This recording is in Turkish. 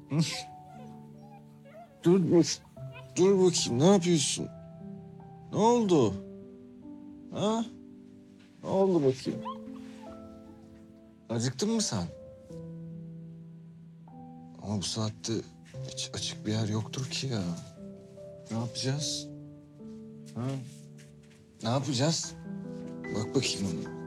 Dur, dur bakayım, ne yapıyorsun? Ne oldu? Ha? Ne oldu bakayım? Acıktın mı sen? Ama bu saatte hiç açık bir yer yoktur ki ya. Ne yapacağız? Ha? Ne yapacağız? Bak bakayım ona.